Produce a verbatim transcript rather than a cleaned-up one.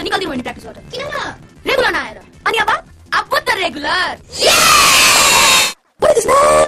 निकाल्दिनु भने प्र्याक्टिसबाट किन न रेगुलर नआएर अनि अब अब त रेगुलर